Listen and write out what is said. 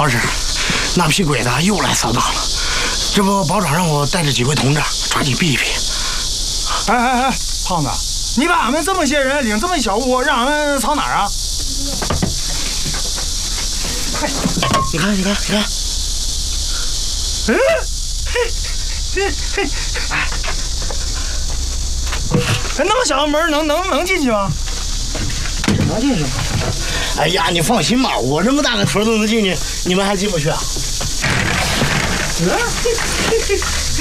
好使，那批鬼子又来扫荡了。这不，保长让我带着几位同志抓紧避一避。 哎，胖子，你把俺们这么些人领这么一小屋，让俺们藏哪儿啊？快， 你看。 那么小的门能进去吗？ 能进去吗？哎呀，你放心吧，我这么大个屯都能进去，你们还进不去啊？